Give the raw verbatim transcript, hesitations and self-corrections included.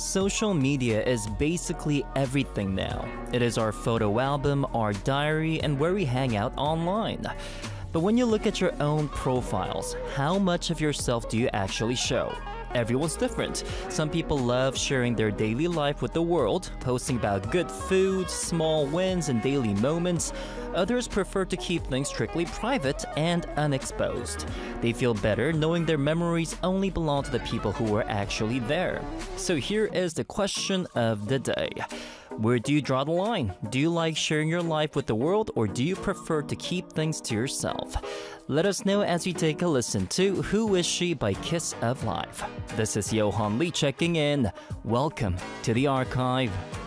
Social media is basically everything now. It is our photo album, our diary, and where we hang out online. But when you look at your own profiles, how much of yourself do you actually show? Everyone's different. Some people love sharing their daily life with the world, posting about good food, small wins, and daily moments. Others prefer to keep things strictly private and unexposed. They feel better knowing their memories only belong to the people who were actually there. So here is the question of the day. Where do you draw the line? Do you like sharing your life with the world, or do you prefer to keep things to yourself? Let us know as you take a listen to Who Is She by Kiss of Life. This is Johan Lee checking in. Welcome to the archive.